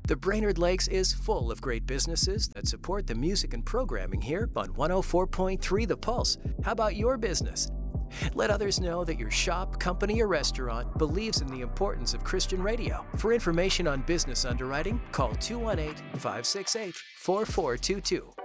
The Brainerd Lakes is full of great businesses that support the music and programming here on 104.3 The Pulse. How about your business? Let others know that your shop, company, or restaurant believes in the importance of Christian radio. For information on business underwriting, call 218-568-4422.